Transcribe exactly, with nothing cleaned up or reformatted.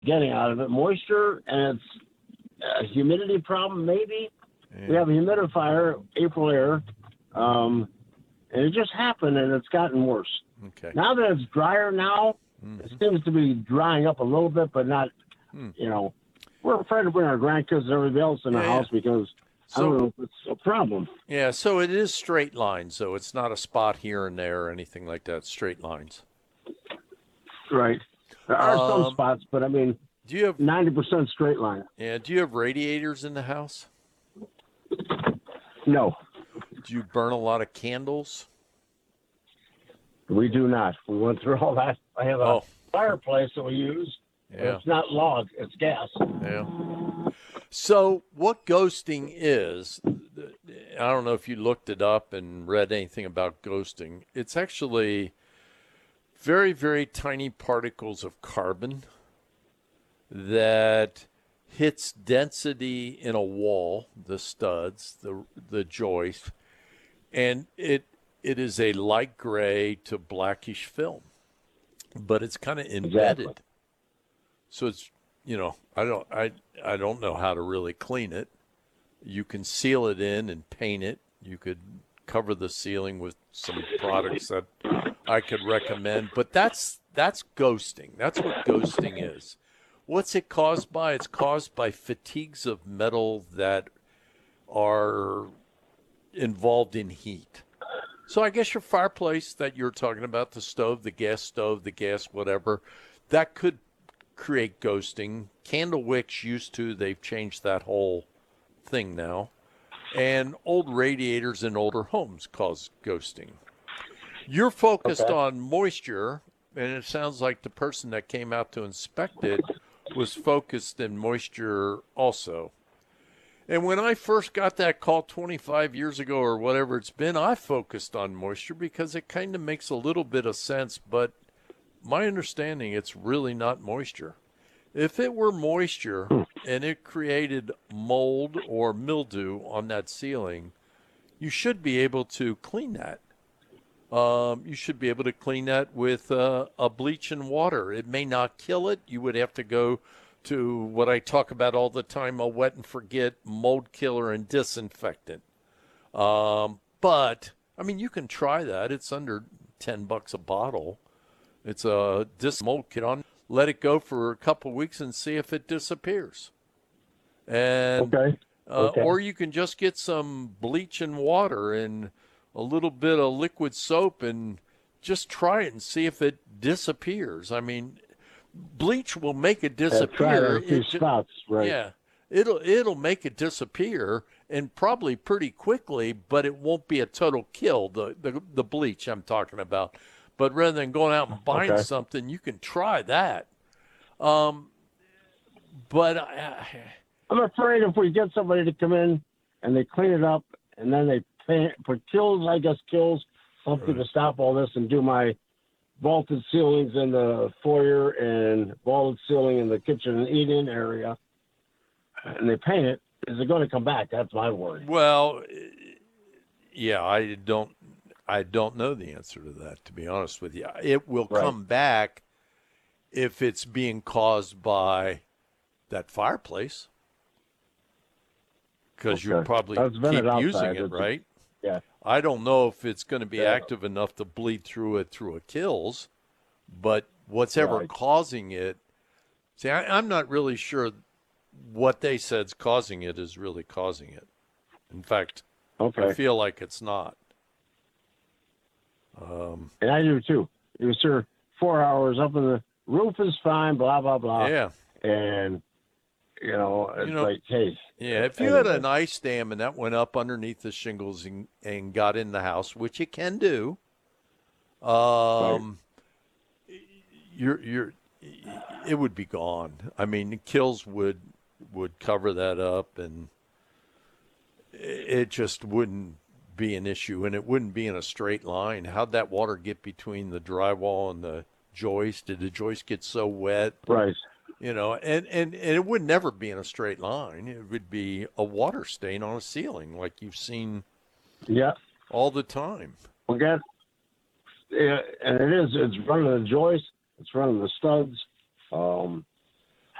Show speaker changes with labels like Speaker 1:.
Speaker 1: getting out of it. Moisture, and it's a humidity problem, maybe.
Speaker 2: Yeah.
Speaker 1: We have a humidifier, April air, um, and it just happened, and it's gotten worse.
Speaker 2: Okay.
Speaker 1: Now that it's drier now,
Speaker 2: mm-hmm.
Speaker 1: it seems to be drying up a little bit, but not,
Speaker 2: hmm.
Speaker 1: you know, we're afraid to bring our grandkids and everybody else in
Speaker 2: yeah,
Speaker 1: the house
Speaker 2: yeah.
Speaker 1: because
Speaker 2: so,
Speaker 1: I don't know if it's a problem.
Speaker 2: Yeah, so it is straight lines, so it's not a spot here and there or anything like that. Straight lines.
Speaker 1: Right. There are
Speaker 2: um,
Speaker 1: some spots, but I mean,
Speaker 2: do you have
Speaker 1: ninety percent straight line.
Speaker 2: Yeah, do you have radiators in the house?
Speaker 1: No.
Speaker 2: Do you burn a lot of candles?
Speaker 1: We do not. We went through all that. I have a
Speaker 2: oh.
Speaker 1: fireplace that we use.
Speaker 2: Yeah.
Speaker 1: It's not log, it's gas.
Speaker 2: Yeah. So what ghosting is, I don't know if you looked it up and read anything about ghosting. It's actually very, very tiny particles of carbon that hits density in a wall, the studs, the the joist, and it it is a light gray to blackish film, but it's kind of embedded.
Speaker 1: Exactly.
Speaker 2: So it's, you know, I don't I I don't know how to really clean it. You can seal it in and paint it. You could cover the ceiling with some products that I could recommend, but that's that's ghosting. That's what ghosting is. What's it caused by? It's caused by fatigues of metal that are involved in heat. So I guess your fireplace that you're talking about, the stove, the gas stove, the gas whatever, that could create ghosting. Candle wicks used to. They've changed that whole thing now. And old radiators in older homes cause ghosting. You're focused
Speaker 1: Okay.
Speaker 2: on moisture, and it sounds like the person that came out to inspect it was focused in moisture also. And when I first got that call twenty-five years ago or whatever it's been, I focused on moisture because it kind of makes a little bit of sense, but my understanding, it's really not moisture. If it were moisture and it created mold or mildew on that ceiling, you should be able to clean that. Um, you should be able to clean that with uh, a bleach and water. It may not kill it. You would have to go to what I talk about all the time, a wet and forget mold killer and disinfectant. Um, but, I mean, you can try that. It's under ten bucks a bottle. It's a dis mold kit on. Let it go for a couple of weeks and see if it disappears. And
Speaker 1: Okay.
Speaker 2: uh,
Speaker 1: okay.
Speaker 2: Or you can just get some bleach and water and a little bit of liquid soap and just try it and see if it disappears. I mean, bleach will make it disappear.
Speaker 1: Yeah, it spots, right?
Speaker 2: Yeah, it'll it'll make it disappear, and probably pretty quickly, but it won't be a total kill. The the, the bleach I'm talking about. But rather than going out and buying
Speaker 1: okay.
Speaker 2: something, you can try that. Um, but I,
Speaker 1: I'm afraid if we get somebody to come in and they clean it up and then they paint, put kills, I guess kills, something
Speaker 2: Right.
Speaker 1: to stop all this and do my vaulted ceilings in the foyer and vaulted ceiling in the kitchen and eating area, and they paint it, is it going to come back? That's my worry.
Speaker 2: well, yeah, I don't. I don't know the answer to that, to be honest with you. It will
Speaker 1: Right.
Speaker 2: come back if it's being caused by that fireplace, because
Speaker 1: Okay.
Speaker 2: you'll probably
Speaker 1: That's
Speaker 2: keep
Speaker 1: vented outside.
Speaker 2: using it,
Speaker 1: It's a-
Speaker 2: right?
Speaker 1: Yeah.
Speaker 2: I don't know if it's going to be
Speaker 1: Yeah.
Speaker 2: active enough to bleed through it through a kills, but what's ever
Speaker 1: Right.
Speaker 2: causing it, see, I, I'm not really sure what they said's causing it is really causing it. In fact,
Speaker 1: Okay.
Speaker 2: I feel like it's not. Um,
Speaker 1: And I do too. It was sir four hours up in the roof is fine, blah blah blah.
Speaker 2: yeah.
Speaker 1: And you know, it's
Speaker 2: You know,
Speaker 1: like, hey.
Speaker 2: Yeah, if you had an ice dam and that went up underneath the shingles and, and got in the house, which it can do, um, right. you're you're it would be gone. I mean, kills would would cover that up, and it just wouldn't be an issue, and it wouldn't be in a straight line. How'd that water get between the drywall and the joist? Did the joist get so wet?
Speaker 1: Right.
Speaker 2: You know, and, and, and it would never be in a straight line. It would be a water stain on a ceiling like you've seen
Speaker 1: Yeah.
Speaker 2: all the time.
Speaker 1: Well, get, yeah, and it is, it's running the joist, it's running the studs. Um,